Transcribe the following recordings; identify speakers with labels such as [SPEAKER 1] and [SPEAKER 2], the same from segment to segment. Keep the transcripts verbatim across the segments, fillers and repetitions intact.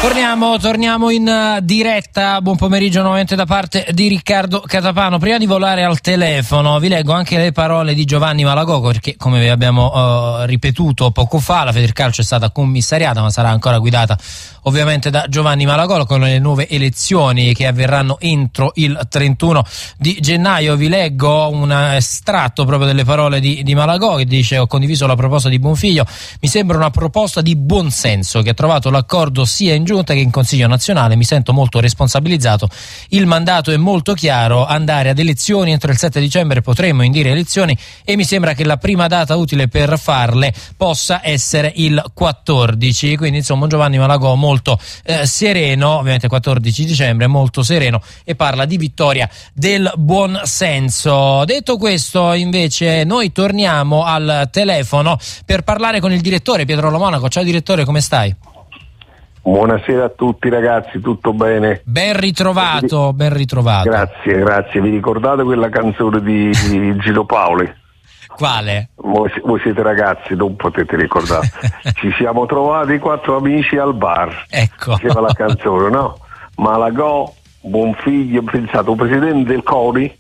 [SPEAKER 1] Torniamo, torniamo in diretta, buon pomeriggio nuovamente da parte di Riccardo Catapano. Prima di volare al telefono vi leggo anche le parole di Giovanni Malagò, perché come vi abbiamo uh, ripetuto poco fa la Federcalcio è stata commissariata, ma sarà ancora guidata ovviamente da Giovanni Malagò con le nuove elezioni che avverranno entro il trentuno di gennaio. Vi leggo un estratto proprio delle parole di, di Malagò, che dice: ho condiviso la proposta di Bonfiglio, mi sembra una proposta di buonsenso che ha trovato l'accordo sia in Giunta che in Consiglio nazionale, mi sento molto responsabilizzato, il mandato è molto chiaro, andare ad elezioni entro il sette dicembre, potremmo indire elezioni e mi sembra che la prima data utile per farle possa essere il quattordici, quindi insomma Giovanni Malagò molto eh, sereno, ovviamente quattordici dicembre, molto sereno, e parla di vittoria del buon senso. Detto questo, invece, noi torniamo al telefono per parlare con il direttore Pietro Lo Monaco. Ciao direttore, come stai?
[SPEAKER 2] Buonasera a tutti ragazzi, tutto bene?
[SPEAKER 1] Ben ritrovato, ben ritrovato.
[SPEAKER 2] Grazie, grazie. Vi ricordate quella canzone di, di Gino Paoli?
[SPEAKER 1] Quale?
[SPEAKER 2] Voi, voi siete ragazzi, non potete ricordare. Ci siamo trovati quattro amici al bar.
[SPEAKER 1] Ecco.
[SPEAKER 2] Diceva la canzone, no? Malagò, Bonfiglio, pensato presidente del CONI.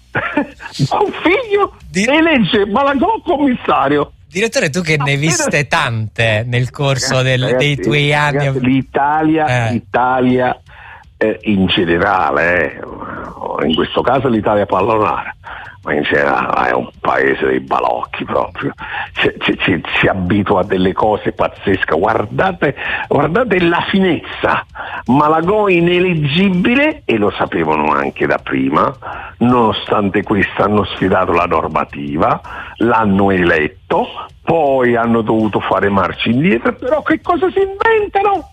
[SPEAKER 2] Bonfiglio Di... elegge Malagò commissario.
[SPEAKER 1] Direttore, tu che ne hai viste tante nel corso
[SPEAKER 2] ragazzi,
[SPEAKER 1] del,
[SPEAKER 2] ragazzi,
[SPEAKER 1] dei tuoi anni.
[SPEAKER 2] Ragazzi, l'Italia,
[SPEAKER 1] eh.
[SPEAKER 2] l'Italia eh, in generale, eh, in questo caso l'Italia pallonare, ma in generale è un paese dei balocchi proprio. Ci, ci, ci, si abitua a delle cose pazzesche. Guardate, guardate la finezza. Malagò ineleggibile, e lo sapevano anche da prima, nonostante questo hanno sfidato la normativa, l'hanno eletto, poi hanno dovuto fare marcia indietro, però che cosa si inventano?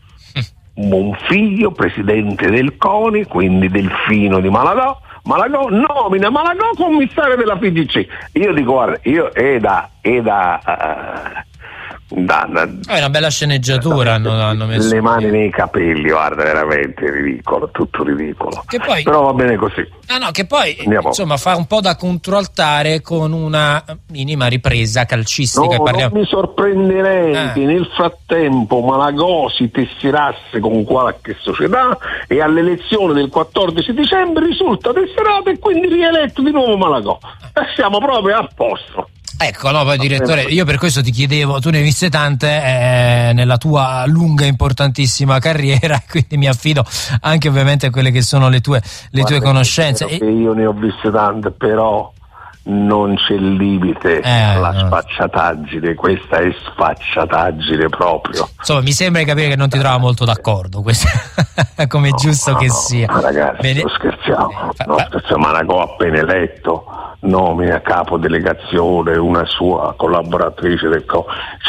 [SPEAKER 2] Bonfiglio, presidente del CONI, quindi Delfino di Malagò, Malagò nomina Malagò commissario della F I G C. Io dico, guarda, io è da, è da, uh, da, da
[SPEAKER 1] è una bella sceneggiatura, hanno, hanno messo
[SPEAKER 2] le mani nei capelli, guarda, veramente ridicolo, tutto ridicolo.
[SPEAKER 1] Che poi,
[SPEAKER 2] però va bene così.
[SPEAKER 1] Ah no, che poi
[SPEAKER 2] Andiamo.
[SPEAKER 1] Insomma fa un po' da controaltare con una minima ripresa calcistica.
[SPEAKER 2] No,
[SPEAKER 1] parliamo...
[SPEAKER 2] non mi sorprenderei
[SPEAKER 1] ah.
[SPEAKER 2] che nel frattempo Malagò si tesserasse con qualche società e all'elezione del quattordici dicembre risulta tesserato e quindi rieletto di nuovo Malagò. E siamo proprio a posto.
[SPEAKER 1] Ecco, no, poi direttore, io per questo ti chiedevo, tu ne hai viste tante eh, nella tua lunga e importantissima carriera, quindi mi affido anche ovviamente a quelle che sono le tue, le tue conoscenze.
[SPEAKER 2] E... io ne ho viste tante, però non c'è limite
[SPEAKER 1] eh,
[SPEAKER 2] alla
[SPEAKER 1] no.
[SPEAKER 2] sfacciataggine, questa è sfacciataggine proprio.
[SPEAKER 1] Insomma, mi sembra di capire che non ti trova molto d'accordo, questo come è
[SPEAKER 2] no,
[SPEAKER 1] giusto
[SPEAKER 2] no,
[SPEAKER 1] che
[SPEAKER 2] no,
[SPEAKER 1] sia.
[SPEAKER 2] Ragazzi,
[SPEAKER 1] Bene...
[SPEAKER 2] non scherziamo,
[SPEAKER 1] eh,
[SPEAKER 2] non scherziamo, Malagò appena eletto nomina capo delegazione una sua collaboratrice del co.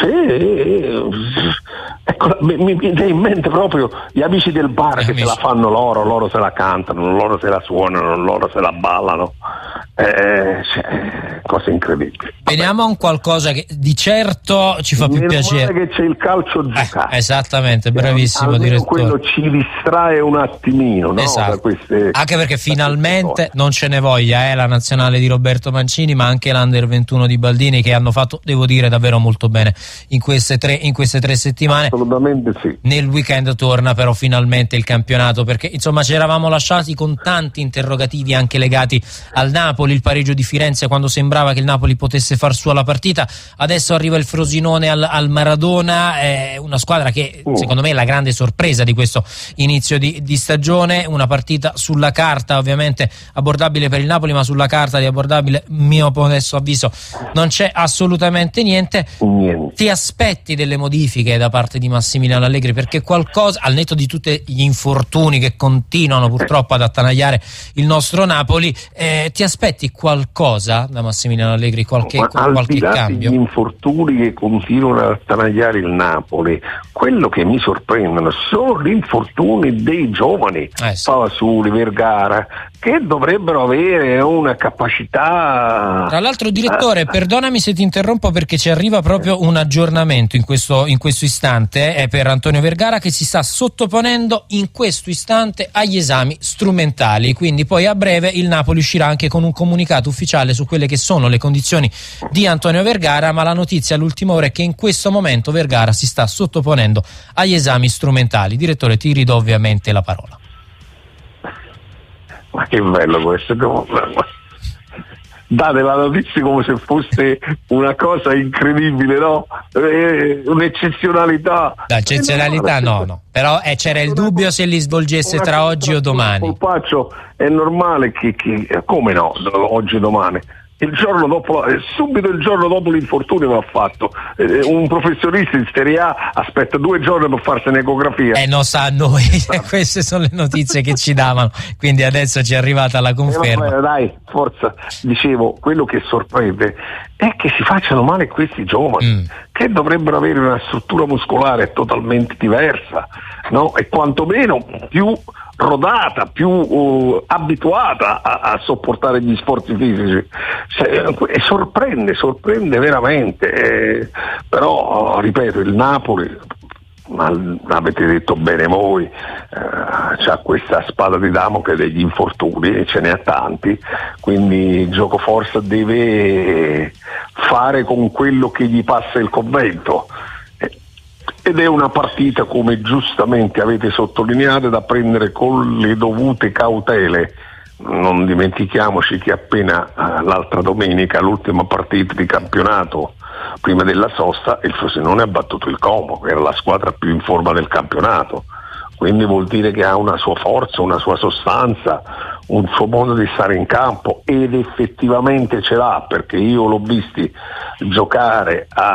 [SPEAKER 2] Cioè, ecco, mi, mi viene in mente proprio gli amici del bar
[SPEAKER 1] eh,
[SPEAKER 2] che
[SPEAKER 1] amici.
[SPEAKER 2] se la fanno loro, loro se la cantano, loro se la suonano, loro se la ballano. Eh, cioè, cose incredibili.
[SPEAKER 1] Veniamo a un qualcosa che di certo ci fa più
[SPEAKER 2] Meno
[SPEAKER 1] piacere.
[SPEAKER 2] male che c'è il calcio giocato.
[SPEAKER 1] Eh, esattamente, bravissimo
[SPEAKER 2] eh,
[SPEAKER 1] direttore.
[SPEAKER 2] Quello ci distrae un attimino, no?
[SPEAKER 1] Esatto.
[SPEAKER 2] Da queste,
[SPEAKER 1] anche perché
[SPEAKER 2] da
[SPEAKER 1] finalmente non ce ne voglia eh, la nazionale di Roberto Mancini, ma anche l'Under ventuno di Baldini, che hanno fatto, devo dire, davvero molto bene in queste tre, in queste tre settimane.
[SPEAKER 2] Assolutamente sì.
[SPEAKER 1] Nel weekend torna però finalmente il campionato, perché insomma ci eravamo lasciati con tanti interrogativi anche legati al Napoli, il pareggio di Firenze quando sembrava che il Napoli potesse far sua la partita, adesso arriva il Frosinone al, al Maradona, eh, una squadra che
[SPEAKER 2] uh. secondo
[SPEAKER 1] me è la grande sorpresa di questo inizio di, di stagione, una partita sulla carta ovviamente abbordabile per il Napoli, ma sulla carta di abbordabile, mio modesto avviso, non c'è assolutamente niente.
[SPEAKER 2] niente.
[SPEAKER 1] Ti aspetti delle modifiche da parte di Massimiliano Allegri, perché qualcosa, al netto di tutti gli infortuni che continuano purtroppo ad attanagliare il nostro Napoli, eh, ti aspetti qualcosa da Massimiliano Allegri, qualche,
[SPEAKER 2] Ma
[SPEAKER 1] qualche
[SPEAKER 2] al di là
[SPEAKER 1] cambio?
[SPEAKER 2] degli infortuni che continuano a attanagliare il Napoli, quello che mi sorprendono sono gli infortuni dei giovani,
[SPEAKER 1] eh sì.
[SPEAKER 2] Pavasuli, Vergara, che dovrebbero avere una capacità.
[SPEAKER 1] Tra l'altro, direttore, eh, perdonami se ti interrompo perché ci arriva proprio un aggiornamento in questo, in questo istante eh, per Antonio Vergara, che si sta sottoponendo in questo istante agli esami strumentali, quindi poi a breve il Napoli uscirà anche con un comunicato ufficiale su quelle che sono le condizioni di Antonio Vergara, ma la notizia all'ultima ora è che in questo momento Vergara si sta sottoponendo agli esami strumentali. Direttore, ti ridò ovviamente la parola.
[SPEAKER 2] Ma che bello questo, date la notizia come se fosse una cosa incredibile, no? Eh, un'eccezionalità.
[SPEAKER 1] L'eccezionalità no, no, però eh, c'era il dubbio se li svolgesse tra oggi o domani.
[SPEAKER 2] Colpaccio, è normale che, che, come no, oggi o domani? Il giorno dopo, subito il giorno dopo l'infortunio l'ha fatto. Eh, un professionista in Serie A aspetta due giorni per farsi un'ecografia.
[SPEAKER 1] Eh, non sa noi, queste sono le notizie che ci davano, quindi adesso ci è arrivata la conferma.
[SPEAKER 2] Eh, vabbè, dai, forza, dicevo, quello che sorprende è che si facciano male questi giovani, mm. che dovrebbero avere una struttura muscolare totalmente diversa, no? E quantomeno più rodata, più uh, abituata a, a sopportare gli sforzi fisici. Se, e sorprende, sorprende veramente, eh, però ripeto, il Napoli, ma l'avete detto bene voi, eh, c'ha questa spada di Damocle degli infortuni e ce ne ha tanti, quindi il gioco forza deve fare con quello che gli passa il convento. Ed è una partita, come giustamente avete sottolineato, da prendere con le dovute cautele. Non dimentichiamoci che appena eh, l'altra domenica, l'ultima partita di campionato prima della sosta, il Frosinone ha battuto il Como, che era la squadra più in forma del campionato, quindi vuol dire che ha una sua forza, una sua sostanza, un suo modo di stare in campo, ed effettivamente ce l'ha, perché io l'ho visti giocare a,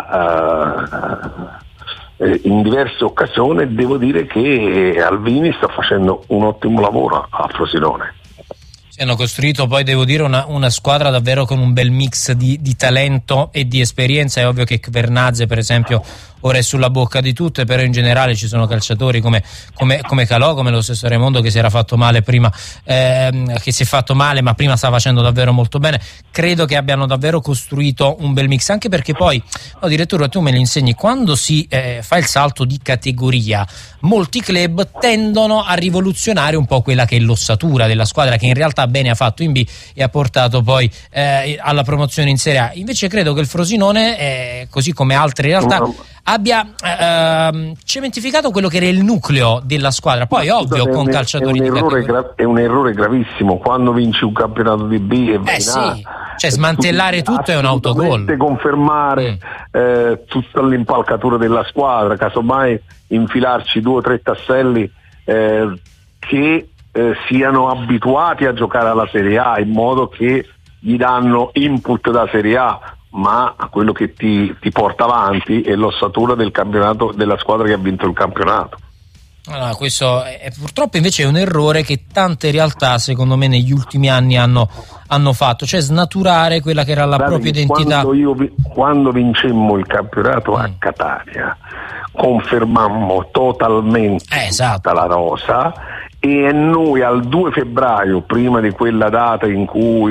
[SPEAKER 2] a in diverse occasioni e devo dire che Alvini sta facendo un ottimo lavoro a Frosinone.
[SPEAKER 1] Si hanno costruito poi, devo dire, una, una squadra davvero con un bel mix di, di talento e di esperienza. È ovvio che Vernazze, per esempio, ora è sulla bocca di tutte, però in generale ci sono calciatori come, come, come Calò, come lo stesso Raimondo, che si era fatto male prima, ehm, che si è fatto male ma prima sta facendo davvero molto bene. Credo che abbiano davvero costruito un bel mix, anche perché poi, no, direttore, tu me lo insegni, quando si eh, fa il salto di categoria molti club tendono a rivoluzionare un po' quella che è l'ossatura della squadra, che in realtà bene ha fatto in B e ha portato poi eh, alla promozione in Serie A. Invece credo che il Frosinone, eh, così come altre realtà, abbia eh, cementificato quello che era il nucleo della squadra. Poi
[SPEAKER 2] ma
[SPEAKER 1] ovvio con
[SPEAKER 2] un,
[SPEAKER 1] calciatori
[SPEAKER 2] è un, errore gra- è un errore gravissimo quando vinci un campionato di B e vai
[SPEAKER 1] eh sì, cioè smantellare tutto è un autogol,
[SPEAKER 2] confermare mm. eh, tutta l'impalcatura della squadra, casomai infilarci due o tre tasselli eh, che eh, siano abituati a giocare alla Serie A, in modo che gli danno input da Serie A, ma quello che ti, ti porta avanti è l'ossatura del campionato, della squadra che ha vinto il campionato.
[SPEAKER 1] Allora, questo è, purtroppo invece è un errore che tante realtà secondo me negli ultimi anni hanno, hanno fatto, cioè snaturare quella che era la Guarda, propria identità.
[SPEAKER 2] Quando, io, quando vincemmo il campionato mm. a Catania confermammo totalmente
[SPEAKER 1] eh, esatto.
[SPEAKER 2] la rosa, e noi al due febbraio, prima di quella data in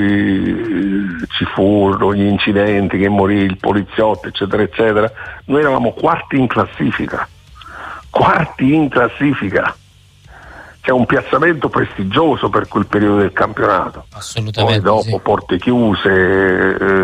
[SPEAKER 2] cui ci furono gli incidenti, che morì il poliziotto eccetera eccetera, noi eravamo quarti in classifica quarti in classifica c'è un piazzamento prestigioso per quel periodo del campionato.
[SPEAKER 1] Assolutamente.
[SPEAKER 2] Poi dopo
[SPEAKER 1] sì.
[SPEAKER 2] porte chiuse, eh,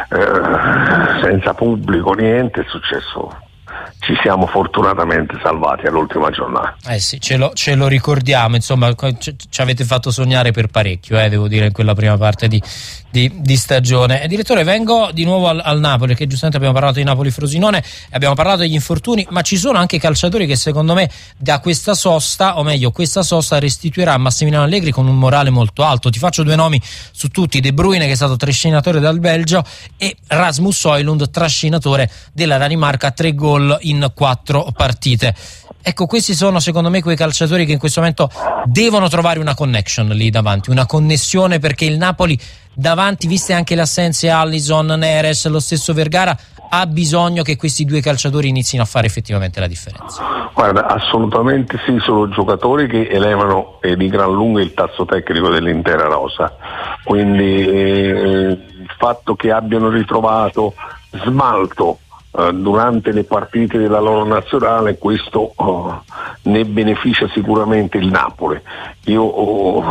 [SPEAKER 2] eh, senza pubblico, niente è successo. Ci siamo fortunatamente salvati all'ultima giornata.
[SPEAKER 1] Eh sì, ce lo, ce lo ricordiamo, insomma, ci, ci avete fatto sognare per parecchio, eh, devo dire, in quella prima parte di, di, di stagione. Eh, direttore, vengo di nuovo al, al Napoli, perché giustamente abbiamo parlato di Napoli-Frosinone, abbiamo parlato degli infortuni, ma ci sono anche calciatori che secondo me da questa sosta, o meglio questa sosta, restituirà a Massimiliano Allegri con un morale molto alto. Ti faccio due nomi su tutti: De Bruyne, che è stato trascinatore dal Belgio, e Rasmus Højlund, trascinatore della Danimarca, tre gol in quattro partite. Ecco, questi sono secondo me quei calciatori che in questo momento devono trovare una connection lì davanti, una connessione, perché il Napoli davanti, viste anche le assenze Alisson, Neres, lo stesso Vergara, ha bisogno che questi due calciatori inizino a fare effettivamente la differenza.
[SPEAKER 2] Guarda, assolutamente sì, sono giocatori che elevano eh, di gran lunga il tasso tecnico dell'intera rosa, quindi eh, il fatto che abbiano ritrovato smalto eh, durante le partite della loro nazionale, questo oh, ne beneficia sicuramente il Napoli. Io oh,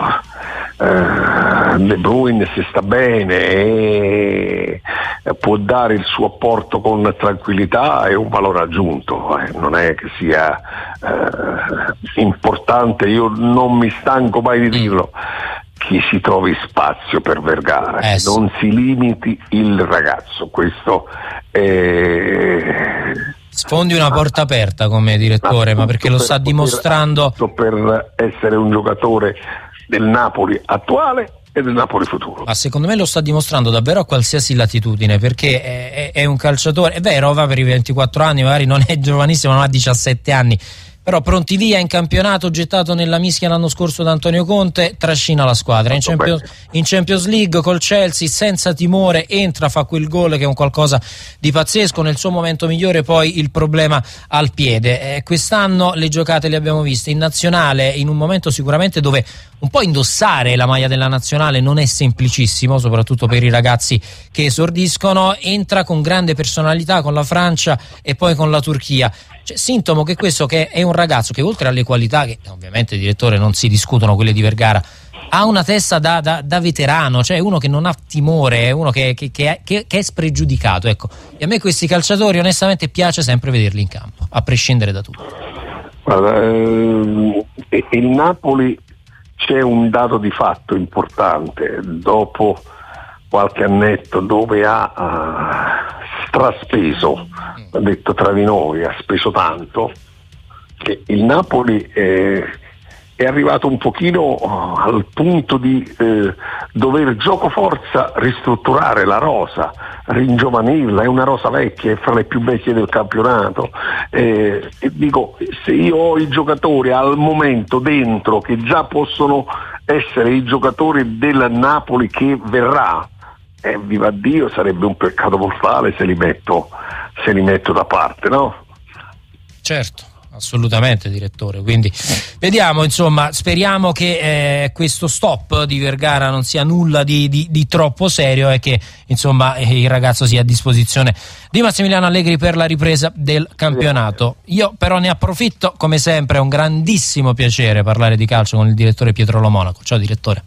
[SPEAKER 2] eh, De Bruyne, se sta bene e può dare il suo apporto con tranquillità, è un valore aggiunto, eh, non è che sia eh, importante, io non mi stanco mai di dirlo, che si trovi spazio per Vergara,
[SPEAKER 1] eh sì.
[SPEAKER 2] non si limiti il ragazzo, questo è...
[SPEAKER 1] Sfondi una porta aperta come direttore, ma, ma perché lo sta
[SPEAKER 2] per,
[SPEAKER 1] dimostrando
[SPEAKER 2] per essere un giocatore del Napoli attuale e del Napoli futuro.
[SPEAKER 1] Ma secondo me lo sta dimostrando davvero a qualsiasi latitudine, perché è, è, è un calciatore, è vero, va per i ventiquattro anni, magari non è giovanissimo, non ha diciassette anni, però pronti via in campionato, gettato nella mischia l'anno scorso da Antonio Conte, trascina la squadra in Champions, in Champions League col Chelsea senza timore, entra, fa quel gol che è un qualcosa di pazzesco, nel suo momento migliore poi il problema al piede. Eh, quest'anno le giocate le abbiamo viste in nazionale, in un momento sicuramente dove un po' indossare la maglia della nazionale non è semplicissimo, soprattutto per i ragazzi che esordiscono. Entra con grande personalità con la Francia e poi con la Turchia. Cioè, sintomo che questo, che è un ragazzo che oltre alle qualità che ovviamente, direttore, non si discutono quelle di Vergara, ha una testa da, da, da veterano, cioè uno che non ha timore, uno che, che, che, è, che, che è spregiudicato, ecco. E a me questi calciatori onestamente piace sempre vederli in campo, a prescindere da tutto.
[SPEAKER 2] Guarda, eh, il Napoli, c'è un dato di fatto importante, dopo qualche annetto dove ha uh, straspeso, detto tra di noi, ha speso tanto, che il Napoli è, è arrivato un pochino uh, al punto di eh, dover gioco forza ristrutturare la rosa, ringiovanirla, è una rosa vecchia, è fra le più vecchie del campionato, eh, e dico, se io ho i giocatori al momento dentro che già possono essere i giocatori del Napoli che verrà, eh, viva Dio, sarebbe un peccato mortale se li metto, se li metto da parte, no?
[SPEAKER 1] Certo. Assolutamente, direttore, quindi vediamo, insomma, speriamo che eh, questo stop di Vergara non sia nulla di, di, di troppo serio e che insomma eh, il ragazzo sia a disposizione di Massimiliano Allegri per la ripresa del campionato. Io però ne approfitto, come sempre è un grandissimo piacere parlare di calcio con il direttore Pietro Lo Monaco. Ciao direttore.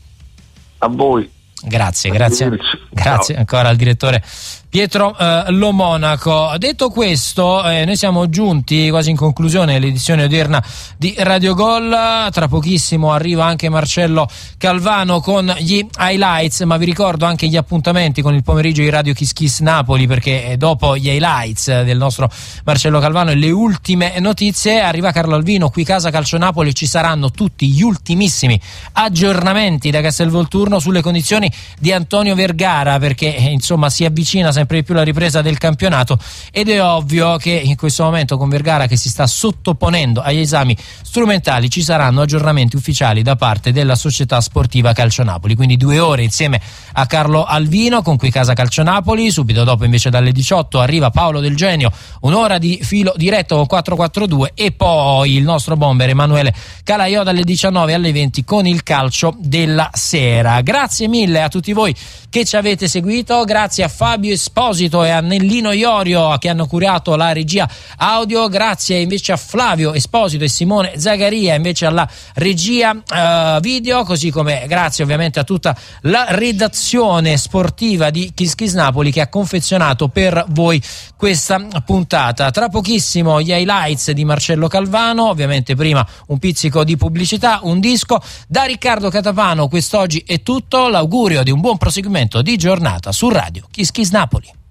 [SPEAKER 2] A voi.
[SPEAKER 1] Grazie, grazie, grazie ancora al direttore Pietro eh, Lo Monaco. Detto questo, eh, noi siamo giunti quasi in conclusione dell'edizione odierna di Radio Gol. Tra pochissimo arriva anche Marcello Calvano con gli highlights, ma vi ricordo anche gli appuntamenti con il pomeriggio di Radio Kiss Kiss Napoli, perché dopo gli highlights del nostro Marcello Calvano e le ultime notizie arriva Carlo Alvino. Qui Casa Calcio Napoli ci saranno tutti gli ultimissimi aggiornamenti da Castelvolturno sulle condizioni di Antonio Vergara, perché insomma si avvicina sempre di più la ripresa del campionato ed è ovvio che in questo momento con Vergara che si sta sottoponendo agli esami strumentali ci saranno aggiornamenti ufficiali da parte della società sportiva Calcio Napoli, quindi due ore insieme a Carlo Alvino con Qui Casa Calcio Napoli. Subito dopo invece dalle diciotto arriva Paolo Del Genio, un'ora di filo diretto con quattro quattro due, e poi il nostro bomber Emanuele Calaiò dalle diciannove alle venti con il calcio della sera. Grazie mille a tutti voi che ci avete seguito, grazie a Fabio Esposito e a Nellino Iorio che hanno curato la regia audio, grazie invece a Flavio Esposito e Simone Zagaria invece alla regia uh, video, così come grazie ovviamente a tutta la redazione sportiva di Kiss Kiss Napoli che ha confezionato per voi questa puntata. Tra pochissimo gli highlights di Marcello Calvano, ovviamente prima un pizzico di pubblicità, un disco. Da Riccardo Catapano quest'oggi è tutto, l'augurio di un buon proseguimento di giornata su Radio Kiss Kiss Napoli.